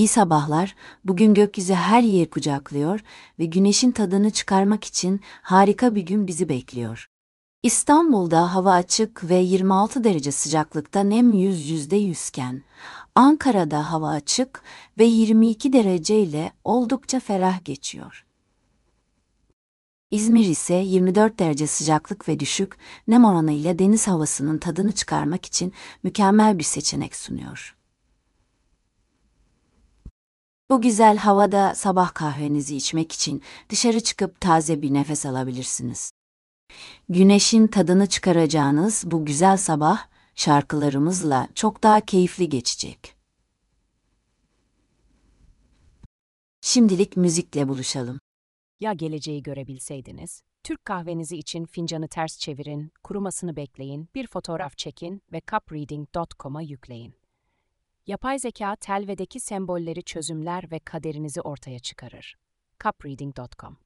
İyi sabahlar. Bugün gökyüzü her yeri kucaklıyor ve güneşin tadını çıkarmak için harika bir gün bizi bekliyor. İstanbul'da hava açık ve 26 derece sıcaklıkta nem %100 iken, Ankara'da hava açık ve 22 derece ile oldukça ferah geçiyor. İzmir ise 24 derece sıcaklık ve düşük nem oranı ile deniz havasının tadını çıkarmak için mükemmel bir seçenek sunuyor. Bu güzel havada sabah kahvenizi içmek için dışarı çıkıp taze bir nefes alabilirsiniz. Güneşin tadını çıkaracağınız bu güzel sabah şarkılarımızla çok daha keyifli geçecek. Şimdilik müzikle buluşalım. Ya geleceği görebilseydiniz? Türk kahvenizi için fincanı ters çevirin, kurumasını bekleyin, bir fotoğraf çekin ve cupreading.com'a yükleyin. Yapay zeka telvedeki sembolleri çözümler ve kaderinizi ortaya çıkarır. cupreading.com